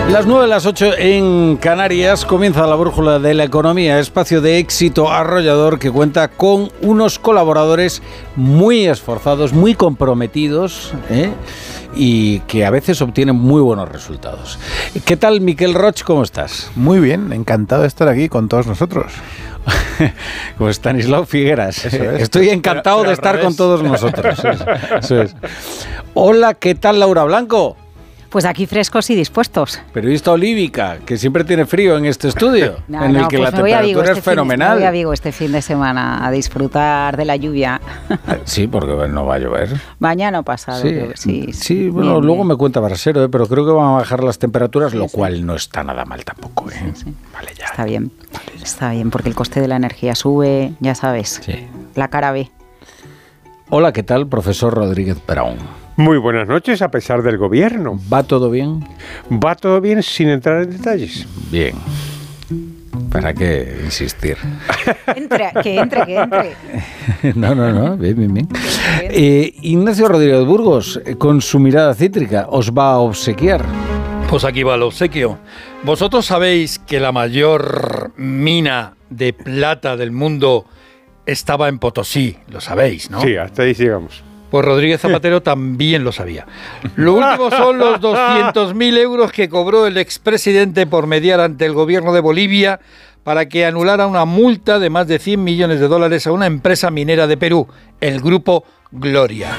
Las 9, las 8 en Canarias comienza la brújula de la economía, espacio de éxito arrollador que cuenta con unos colaboradores muy esforzados, muy comprometidos, y que a veces obtienen muy buenos resultados. ¿Qué tal, Miquel Roig? ¿Cómo estás? Muy bien, encantado de estar aquí con todos nosotros. Como Estanislao Figueras. Estoy encantado de estar con todos nosotros. Eso es. Hola, ¿qué tal, Laura Blanco? Pues aquí frescos y dispuestos. Periodista olívica, que siempre tiene frío en este estudio, en el que la temperatura es fenomenal. Me voy a Vigo este fin de semana a disfrutar de la lluvia. Sí, porque no va a llover. Mañana pasado. Sí, bueno, bien, luego me cuenta Brasero, pero creo que van a bajar las temperaturas, lo cual no está nada mal tampoco. Sí. Vale, ya. Está bien, está bien, porque el coste de la energía sube, ya sabes, la cara B. Hola, ¿qué tal, profesor Rodríguez Brown? Muy buenas noches, a pesar del gobierno. ¿Va todo bien? Va todo bien sin entrar en detalles. Bien. ¿Para qué insistir? Que entre. No, bien. Ignacio Rodríguez Burgos, con su mirada cítrica, ¿os va a obsequiar? Pues aquí va el obsequio. Vosotros sabéis que la mayor mina de plata del mundo estaba en Potosí, lo sabéis, ¿no? Sí, hasta ahí llegamos. Pues Rodríguez Zapatero también lo sabía. Lo último son los 200.000 euros que cobró el expresidente por mediar ante el gobierno de Bolivia para que anulara una multa de más de 100 millones de dólares a una empresa minera de Perú, el Grupo Gloria.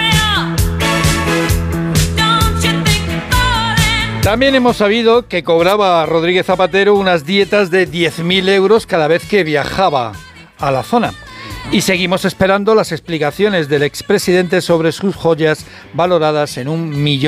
También hemos sabido que cobraba Rodríguez Zapatero unas dietas de 10.000 euros cada vez que viajaba a la zona. Y seguimos esperando las explicaciones del expresidente sobre sus joyas valoradas en 1 millón.